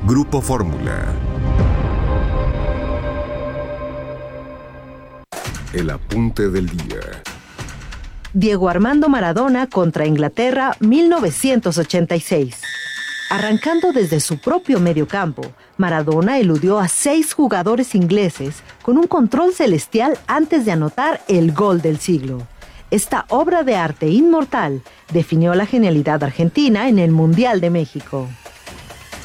Grupo Fórmula. El apunte del día. Diego Armando Maradona contra Inglaterra, 1986. Arrancando desde su propio mediocampo, Maradona eludió a 6 jugadores ingleses con un control celestial antes de anotar el gol del siglo. Esta obra de arte inmortal definió la genialidad argentina en el Mundial de México.